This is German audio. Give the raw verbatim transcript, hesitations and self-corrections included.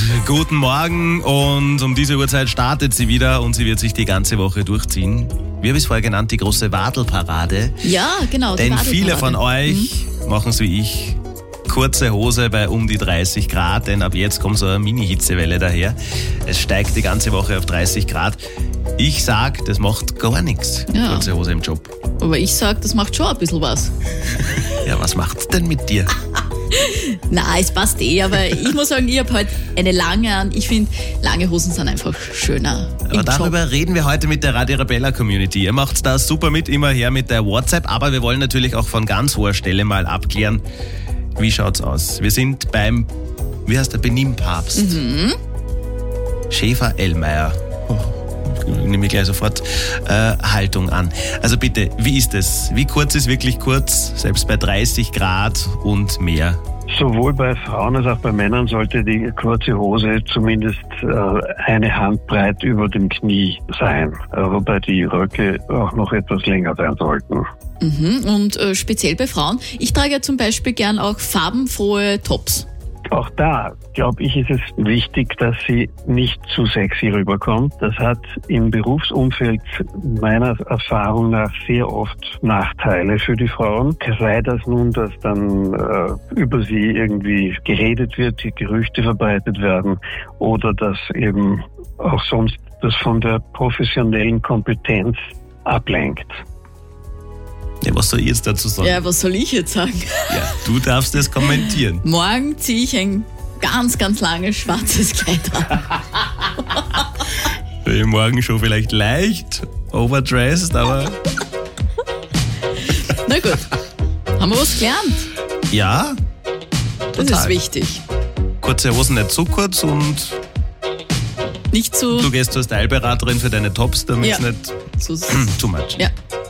guten Morgen und um diese Uhrzeit startet sie wieder und sie wird sich die ganze Woche durchziehen. Wie habe ich es vorher genannt, die große Wadelparade. Ja, genau. Denn viele von euch mhm. machen es wie ich, kurze Hose bei um die dreißig Grad, denn ab jetzt kommt so eine Mini-Hitzewelle daher. Es steigt die ganze Woche auf dreißig Grad. Ich sag, das macht gar nichts, ja. kurze Hose im Job. Aber ich sag, das macht schon ein bisschen was. Ja, was macht's denn mit dir? Na, es passt eh, aber ich muss sagen, ich habe heute eine lange an. Ich finde, lange Hosen sind einfach schöner. Aber darüber Job. reden wir heute mit der Radio Arabella Community. Ihr macht da super mit, immer her mit der WhatsApp, aber wir wollen natürlich auch von ganz hoher Stelle mal abklären, wie schaut's aus? Wir sind beim, wie heißt der, Benimmpapst. Mhm. Schäfer-Ellmeier. Oh, nehme ich gleich sofort äh, Haltung an. Also bitte, wie ist es? Wie kurz ist wirklich kurz, selbst bei dreißig Grad und mehr? Sowohl bei Frauen als auch bei Männern sollte die kurze Hose zumindest äh, eine Handbreit über dem Knie sein, äh, wobei die Röcke auch noch etwas länger sein sollten. Mhm. Und äh, speziell bei Frauen, ich trage ja zum Beispiel gern auch farbenfrohe Tops. Auch da, glaube ich, ist es wichtig, dass sie nicht zu sexy rüberkommt. Das hat im Berufsumfeld meiner Erfahrung nach sehr oft Nachteile für die Frauen. Sei das nun, dass dann äh, über sie irgendwie geredet wird, die Gerüchte verbreitet werden oder dass eben auch sonst das von der professionellen Kompetenz ablenkt. Ja, was soll ich jetzt dazu sagen? Ja, was soll ich jetzt sagen? Ja, du darfst das kommentieren. Morgen ziehe ich ein ganz, ganz langes schwarzes Kleid an. Bin morgen schon vielleicht leicht overdressed, aber... Na gut, haben wir was gelernt? Ja, das total. ist wichtig. Kurze Hosen nicht zu kurz und... Nicht zu... Du gehst zur Styleberaterin für deine Tops, damit es ja. nicht so too much. Ja.